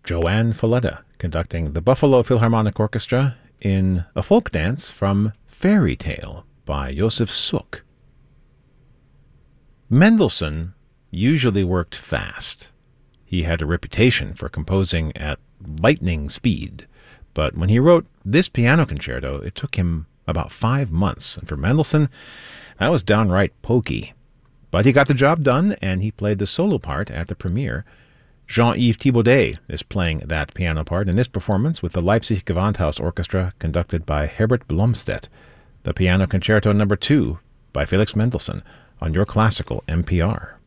Joanne Falletta conducting the Buffalo Philharmonic Orchestra in a folk dance from Fairy Tale by Josef Suk. Mendelssohn usually worked fast. He had a reputation for composing at lightning speed, but when he wrote this piano concerto, it took him about 5 months, and for Mendelssohn, that was downright pokey. But he got the job done, and he played the solo part at the premiere. Jean-Yves Thibaudet is playing that piano part in this performance with the Leipzig Gewandhaus Orchestra conducted by Herbert Blomstedt. The Piano Concerto No. 2 by Felix Mendelssohn on Your Classical NPR.